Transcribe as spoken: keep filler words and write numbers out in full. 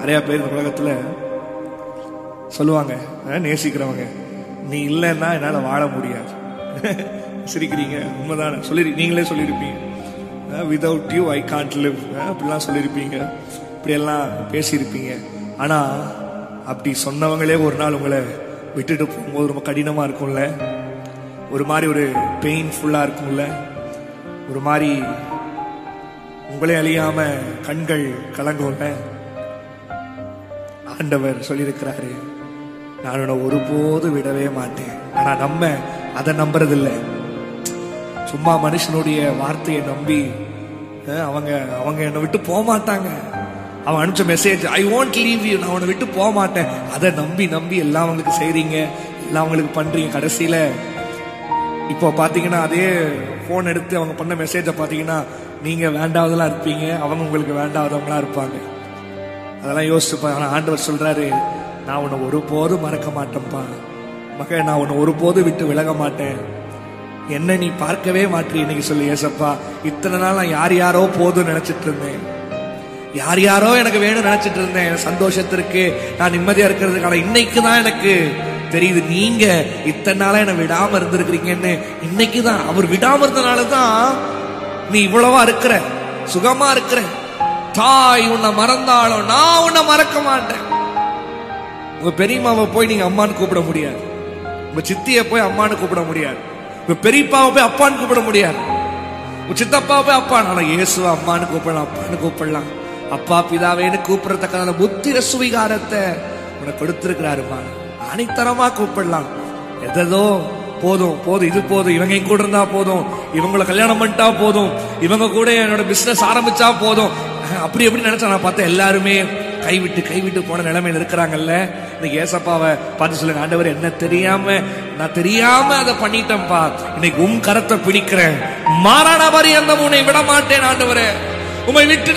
நிறைய பேர் இந்த உலகத்துல சொல்லுவாங்க, நேசிக்கிறவங்க, நீ இல்லைன்னா என்னால வாழ முடியாது. சிரிக்கிறீங்க, உண்மைதானே? சொல்லி நீங்களே சொல்லியிருப்பீங்க, without you I can't live அப்படிலாம் சொல்லியிருப்பீங்க, இப்படியெல்லாம் பேசியிருப்பீங்க. ஆனா அப்படி சொன்னவங்களே ஒரு நாள் உங்களை விட்டுட்டு போகும்போது ரொம்ப கடினமா இருக்கும்ல, ஒரு மாதிரி ஒரு பெயின்ஃபுல்லா இருக்கும்ல, ஒரு மாதிரி உங்களே அழியாம கண்கள் கலங்கும்ல. ஆண்டவர் சொல்லியிருக்கிறாரு, நான் உன்னை ஒருபோது விடவே மாட்டேன். ஆனா நம்ம அதை நம்புறதில்லை. சும்மா மனுஷனுடைய வார்த்தையை நம்பி அவங்க அவங்க என்னை விட்டு போக மாட்டாங்க. அவன் அனுப்பிச்ச message, I want leave you, நான் உன்னை விட்டு போக மாட்டேன், அதை நம்பி நம்பி எல்லாம் அவங்களுக்கு செய்றீங்க, எல்லாம் அவங்களுக்கு பண்றீங்க. கடைசியில இப்போ பாத்தீங்கன்னா அதே போன் எடுத்து அவங்க பண்ண மெசேஜை பாத்தீங்கன்னா நீங்க வேண்டாவதெல்லாம் இருப்பீங்க, அவங்க உங்களுக்கு வேண்டாவதவங்களா இருப்பாங்க. அதெல்லாம் யோசிச்சுப்பா. ஆனா ஆண்டவர் சொல்றாரு, நான் உன்னை ஒருபோதும் மறக்க மாட்டேன்ப்பா மகன், நான் உன்னை ஒருபோது விட்டு விலக மாட்டேன், என்ன நீ பார்க்கவே மாட்டேன். இன்னைக்கு சொல்லு, ஏசப்பா இத்தனை நாள் நான் யார் யாரோ போதும் நினைச்சிட்டு இருந்தேன், யார் யாரோ எனக்கு வேணும் நினைச்சிட்டு இருந்தேன், என் சந்தோஷத்திற்கு நான் நிம்மதியா இருக்கிறதுக்கான இன்னைக்கு தான் எனக்கு தெரியுது, நீங்க இத்தனை நாளா என்ன விடாம இருந்திருக்கிறீங்கன்னு. இன்னைக்குதான் அவர் விடாம இருந்தனாலதான் நீ இவ்வளவா இருக்கிற, சுகமா இருக்கிற. தாய் உன்னை மறந்தாலும் நான் உன்னை மறக்க மாட்டேன். உங்க பெரியம்மாவை போய் நீங்க அம்மான்னு கூப்பிட முடியாது, உங்க சித்தியை போய் அம்மான்னு கூப்பிட முடியாது, உங்க பெரியப்பாவை போய் அப்பான்னு கூப்பிட முடியாது, உங்க சித்தப்பாவை போய் அப்பா. ஆனா இயேசுவை அம்மான்னு கூப்பிடலாம், அப்பான்னு கூப்பிடலாம். அப்பா பிதாவேன்னு கூப்பிடறதுக்கான புத்திர சுவீகாரத்தை உனக்கு கொடுத்திருக்கிறாருமா. அனைத்தரமா கூப்பிடலாம். எதோ போதும் போதும் இது போதும், இவங்க என் கூட இருந்தா போதும், இவங்களை கல்யாணம் பண்ணிட்டா போதும், இவங்க கூட என்னோட பிசினஸ் ஆரம்பிச்சா போதும், அப்படி எப்படி நினைச்சா. நான் பார்த்தா எல்லாருமே கைவிட்டு கைவிட்டு போன நிலைமையில இருக்கிறாங்கல்ல. இன்னைக்கு ஏசப்பாவை பார்த்து சொல்லுங்க, ஆண்டவர் என்ன தெரியாம நான் தெரியாம அதை பண்ணிட்டேன்ப்பா, இன்னைக்கு உம் கரத்தை பிடிக்கிறேன், மாறான பரியந்தம் உன்னை விட மாட்டேன் ஆண்டவரே, உம்மை விட்டு